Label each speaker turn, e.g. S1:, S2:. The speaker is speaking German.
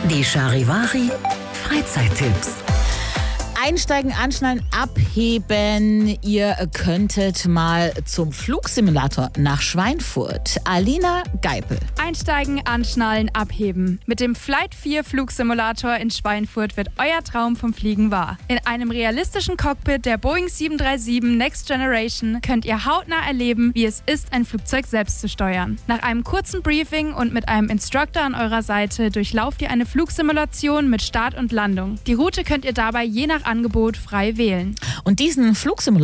S1: Die Charivari Freizeittipps.
S2: Einsteigen, anschnallen, abheben. Ihr könntet mal zum Flugsimulator nach Schweinfurt. Alina Geipel.
S3: Einsteigen, anschnallen, abheben. Mit dem Flight 4 Flugsimulator in Schweinfurt wird euer Traum vom Fliegen wahr. In einem realistischen Cockpit der Boeing 737 Next Generation könnt ihr hautnah erleben, wie es ist, ein Flugzeug selbst zu steuern. Nach einem kurzen Briefing und mit einem Instructor an eurer Seite durchlauft ihr eine Flugsimulation mit Start und Landung. Die Route könnt ihr dabei je nach Angebot frei wählen.
S2: Und diesen Flugsimulator